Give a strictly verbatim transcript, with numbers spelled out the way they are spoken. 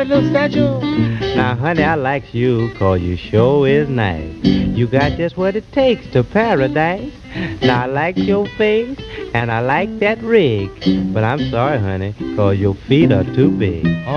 pretty little statue. Now, honey, I likes you 'cause you sure is nice. You got just what it takes to paradise. Now, I like your face, and I like that rig. But I'm sorry, honey, 'cause your feet are too big.